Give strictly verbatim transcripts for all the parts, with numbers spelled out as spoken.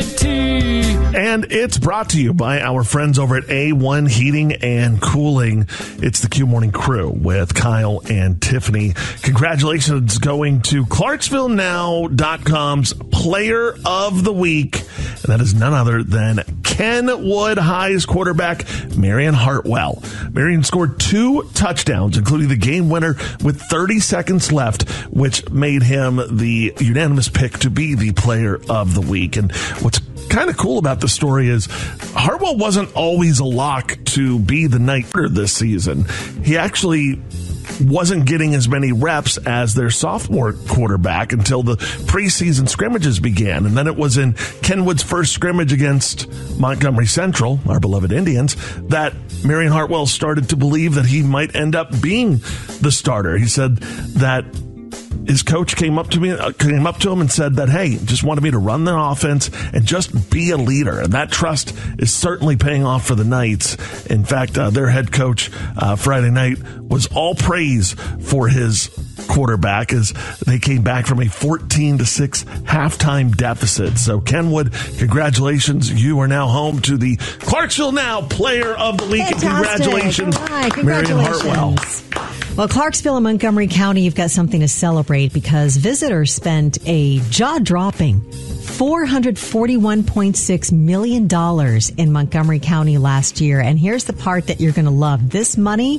tea. And it's brought to you by our friends over at A one Heating and Cooling. It's the Q Morning Crew with Kyle and Tiffany. Congratulations going to Clarksville Now dot com's Player of the Week. And that is none other than Kenwood High's quarterback, Marion Hartwell. Marion scored two touchdowns, including the game winner with thirty seconds left, which made him the unanimous pick to be the Player of the Week. And what's kind of cool about the story is Hartwell wasn't always a lock to be the night this season. He actually wasn't getting as many reps as their sophomore quarterback until the preseason scrimmages began. And then it was in Kenwood's first scrimmage against Montgomery Central, our beloved Indians, that Marion Hartwell started to believe that he might end up being the starter. He said that his coach came up to me, uh, came up to him and said that, hey, just wanted me to run the offense and just be a leader. And that trust is certainly paying off for the Knights. In fact, uh, their head coach uh, Friday night was all praise for his quarterback as they came back from a fourteen to six halftime deficit. So Kenwood, congratulations. You are now home to the Clarksville Now Player of the Week. Fantastic. Congratulations, All right, Marion Hartwell. Well, Clarksville and Montgomery County, you've got something to celebrate because visitors spent a jaw-dropping four hundred forty-one point six million dollars in Montgomery County last year. And here's the part that you're going to love. This money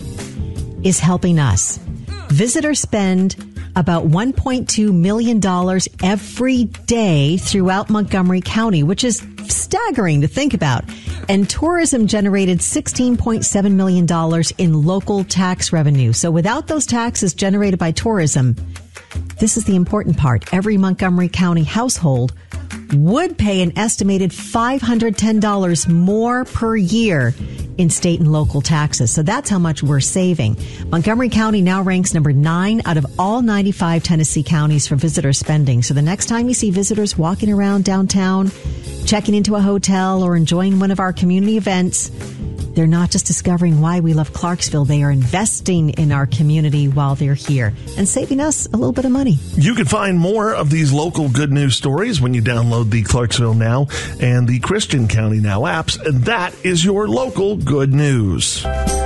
is helping us. Visitors spend about one point two million dollars every day throughout Montgomery County, which is staggering to think about. And tourism generated sixteen point seven million dollars in local tax revenue. So without those taxes generated by tourism, this is the important part. Every Montgomery County household would pay an estimated five hundred ten dollars more per year in state and local taxes. So that's how much we're saving. Montgomery County now ranks number nine out of all ninety-five Tennessee counties for visitor spending. So the next time you see visitors walking around downtown, checking into a hotel, or enjoying one of our community events, they're not just discovering why we love Clarksville. They are investing in our community while they're here and saving us a little bit of money. You can find more of these local good news stories when you download the Clarksville Now and the Christian County Now apps, and that is your local good news.